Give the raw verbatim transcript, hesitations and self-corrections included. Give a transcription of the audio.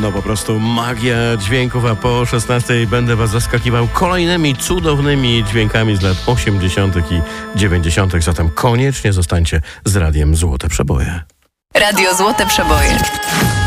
To po prostu magia dźwięków, a po szesnastej będę was zaskakiwał kolejnymi cudownymi dźwiękami z lat osiemdziesiątych i dziewięćdziesiątych. Zatem koniecznie zostańcie z Radiem Złote Przeboje. Radio Złote Przeboje.